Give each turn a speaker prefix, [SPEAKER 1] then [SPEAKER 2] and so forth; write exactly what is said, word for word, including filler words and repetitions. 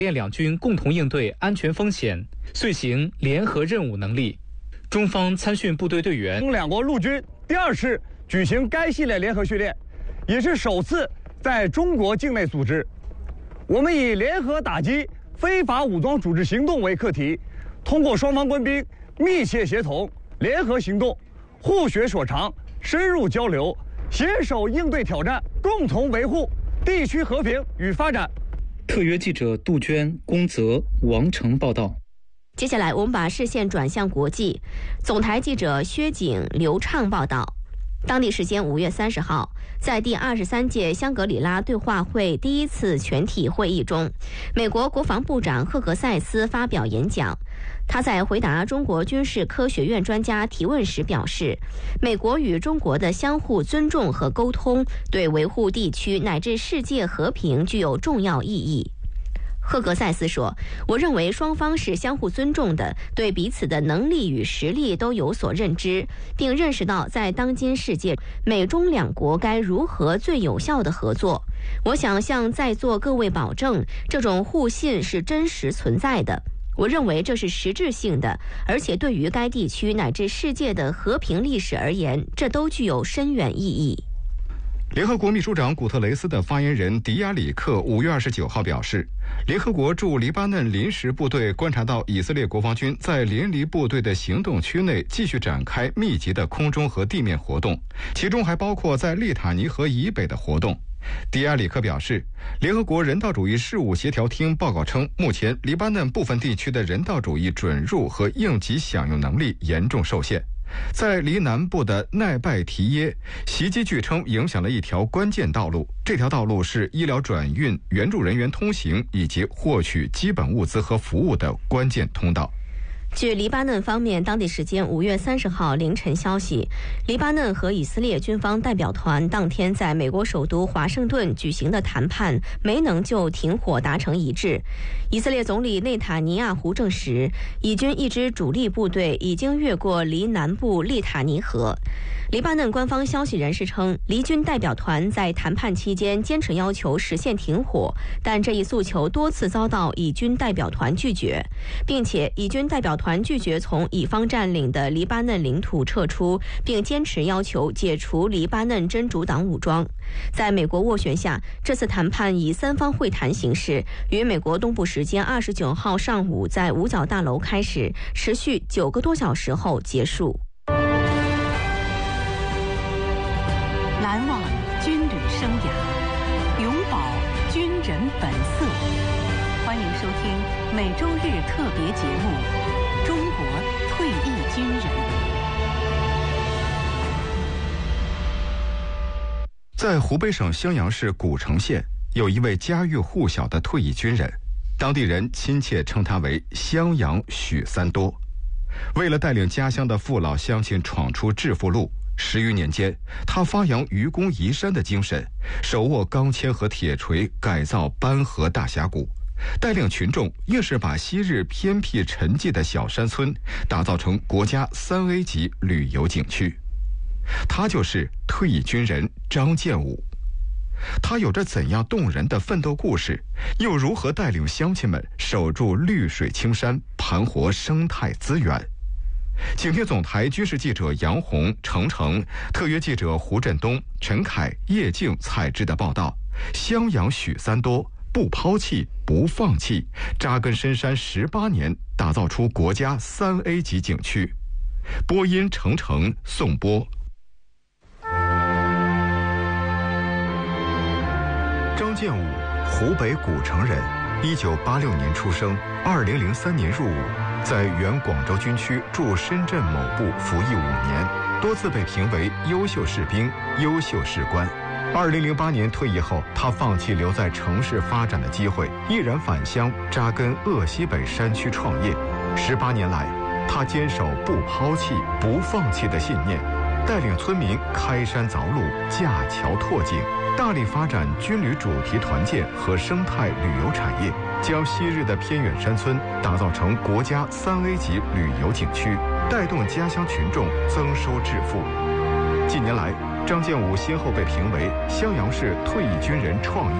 [SPEAKER 1] 两军共同应对安全风险，遂行联合任务能力。中方参训部队队员，
[SPEAKER 2] 中两国陆军第二次举行该系列联合训练，也是首次在中国境内组织。我们以联合打击非法武装组织行动为课题，通过双方官兵密切协同、联合行动、互学所长、深入交流，携手应对挑战，共同维护地区和平与发展。
[SPEAKER 1] 特约记者杜鹃、龚泽、王成报道。
[SPEAKER 3] 接下来，我们把视线转向国际。总台记者薛景、刘畅报道。当地时间五月三十号，在第二十三届香格里拉对话会第一次全体会议中，美国国防部长赫格塞斯发表演讲。他在回答中国军事科学院专家提问时表示，美国与中国的相互尊重和沟通对维护地区乃至世界和平具有重要意义。赫格塞斯说，我认为双方是相互尊重的，对彼此的能力与实力都有所认知，并认识到在当今世界，美中两国该如何最有效地合作。我想向在座各位保证，这种互信是真实存在的。我认为这是实质性的，而且对于该地区乃至世界的和平历史而言，这都具有深远意义。
[SPEAKER 4] 联合国秘书长古特雷斯的发言人迪亚里克五月二十九号表示，联合国驻黎巴嫩临时部队观察到以色列国防军在联黎部队的行动区内继续展开密集的空中和地面活动，其中还包括在利塔尼河以北的活动。迪亚里克表示，联合国人道主义事务协调厅报告称，目前黎巴嫩部分地区的人道主义准入和应急响应能力严重受限。在离南部的奈拜提耶，袭击据称影响了一条关键道路，这条道路是医疗转运、援助人员通行以及获取基本物资和服务的关键通道。
[SPEAKER 3] 据黎巴嫩方面当地时间五月三十号凌晨消息，黎巴嫩和以色列军方代表团当天在美国首都华盛顿举行的谈判没能就停火达成一致。以色列总理内塔尼亚胡证实，以军一支主力部队已经越过离南部利塔尼河。黎巴嫩官方消息人士称，黎军代表团在谈判期间坚持要求实现停火，但这一诉求多次遭到以军代表团拒绝，并且以军代表团拒绝从以方占领的黎巴嫩领土撤出，并坚持要求解除黎巴嫩真主党武装。在美国斡旋下，这次谈判以三方会谈形式，于美国东部时间二十九号上午在五角大楼开始，持续九个多小时后结束。
[SPEAKER 5] 难忘军旅生涯，永葆军人本色。欢迎收听每周日特别节目《中国退役军人》。
[SPEAKER 4] 在湖北省襄阳市古城县，有一位家喻户晓的退役军人，当地人亲切称他为襄阳许三多。为了带领家乡的父老乡亲闯出致富路，十余年间，他发扬愚公移山的精神，手握钢钎和铁锤，改造班河大峡谷，带领群众硬是把昔日偏僻沉寂的小山村打造成国家三 A 级旅游景区。他就是退役军人张建武。他有着怎样动人的奋斗故事，又如何带领乡亲们守住绿水青山，盘活生态资源？请听总台军事记者杨红、程程，特约记者胡振东、陈凯、叶静采制的报道。襄阳许三多不抛弃不放弃，扎根深山十八年，打造出国家三 A 级景区。播音程程、宋波。张建武，湖北古城人，一九八六年出生，二零零三年入伍，在原广州军区驻深圳某部服役五年，多次被评为优秀士兵、优秀士官。二零零八年退役后，他放弃留在城市发展的机会，毅然返乡扎根鄂西北山区创业。十八年来，他坚守不抛弃、不放弃的信念，带领村民开山凿路、架桥拓井，大力发展军旅主题团建和生态旅游产业，将昔日的偏远山村打造成国家三 A 级旅游景区，带动家乡群众增收致富。近年来，张建武先后被评为襄阳市退役军人创业